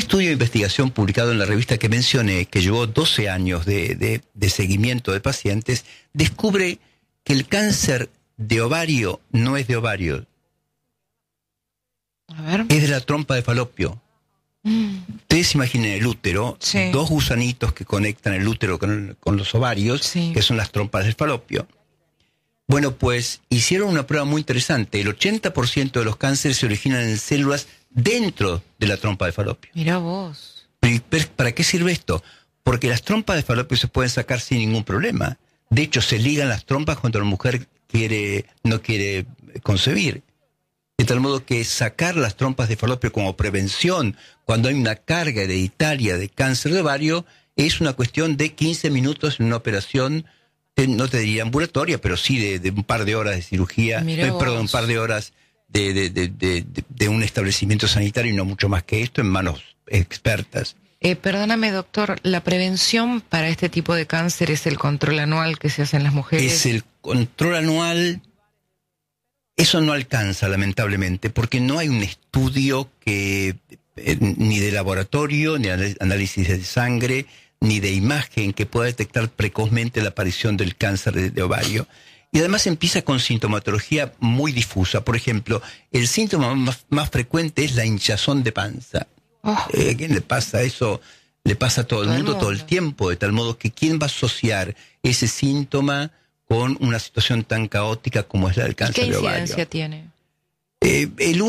estudio de investigación publicado en la revista que mencioné, que llevó 12 años de seguimiento de pacientes, descubre que el cáncer de ovario no es de ovario. A ver. Es de la trompa de falopio. Ustedes imaginen el útero, Sí. dos gusanitos que conectan el útero con los ovarios, Sí. que son las trompas del falopio. Bueno, pues hicieron una prueba muy interesante. El 80% de los cánceres se originan en células dentro de la trompa de falopio. Mirá vos. ¿Para qué sirve esto? Porque las trompas de falopio se pueden sacar sin ningún problema. De hecho, se ligan las trompas cuando la mujer no quiere concebir. De tal modo que sacar las trompas de falopio como prevención cuando hay una carga hereditaria de cáncer de ovario es una cuestión de 15 minutos en una operación, no te diría ambulatoria, pero sí de un par de horas de cirugía, un par de horas de un establecimiento sanitario y no mucho más que esto en manos expertas. Perdóname, doctor, ¿la prevención para este tipo de cáncer es el control anual que se hace en las mujeres? Es el control anual. Eso no alcanza, lamentablemente, porque no hay un estudio que ni de laboratorio, ni análisis de sangre, ni de imagen que pueda detectar precozmente la aparición del cáncer de ovario. Y además empieza con sintomatología muy difusa. Por ejemplo, el síntoma más frecuente es la hinchazón de panza. ¿A quién le pasa eso? Le pasa a todo el mundo todo el tiempo, de tal modo que ¿quién va a asociar ese síntoma con una situación tan caótica como es la del cáncer de ovario? ¿Qué incidencia tiene? El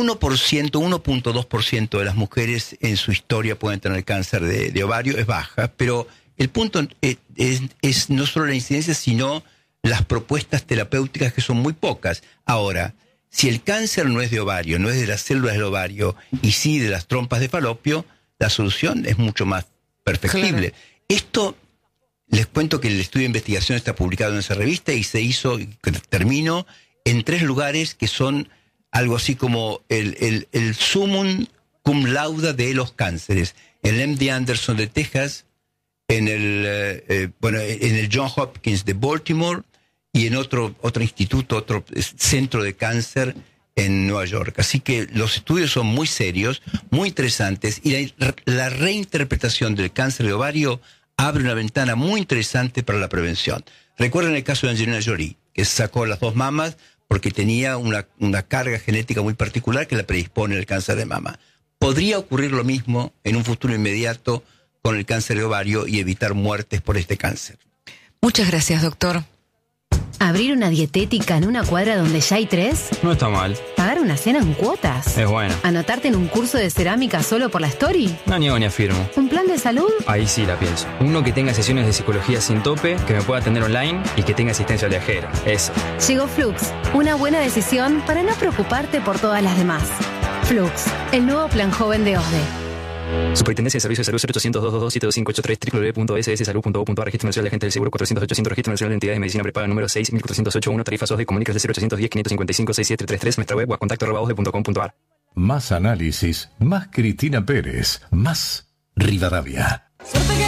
1.2% de las mujeres en su historia pueden tener cáncer de ovario, es baja, pero el punto es no solo la incidencia, sino las propuestas terapéuticas, que son muy pocas. Ahora, si el cáncer no es de ovario, no es de las células del ovario, y sí de las trompas de falopio, la solución es mucho más perfectible. Claro. Esto, les cuento que el estudio de investigación está publicado en esa revista y se hizo, terminó, en 3 lugares que son algo así como el sumum cum laude de los cánceres. En el MD Anderson de Texas, en el Johns Hopkins de Baltimore y en otro instituto, otro centro de cáncer en Nueva York. Así que los estudios son muy serios, muy interesantes, y la reinterpretación del cáncer de ovario abre una ventana muy interesante para la prevención. Recuerden el caso de Angelina Jolie, que sacó las 2 mamas porque tenía una carga genética muy particular que la predispone al cáncer de mama. Podría ocurrir lo mismo en un futuro inmediato con el cáncer de ovario y evitar muertes por este cáncer. Muchas gracias, doctor. ¿Abrir una dietética en una cuadra donde ya hay 3? No está mal. ¿Pagar una cena en cuotas? Es bueno. ¿Anotarte en un curso de cerámica solo por la story? No niego ni afirmo. ¿Un plan de salud? Ahí sí la pienso. Uno que tenga sesiones de psicología sin tope, que me pueda atender online y que tenga asistencia al viajero. Eso. Llegó Flux, una buena decisión para no preocuparte por todas las demás. Flux, el nuevo plan joven de OSDE. Superintendencia de Servicios de Salud 0800-222-7583 www.sssalud.gov.ar. Registro Nacional de Agentes del Seguro 400-800. Registro Nacional de Entidades de Medicina Prepaga número 6.408.1. Tarifas OSDE. Comunícase al 0810-555-6733. Nuestra web o contacto@osde.com.ar. Más análisis, más Cristina Pérez, más Rivadavia.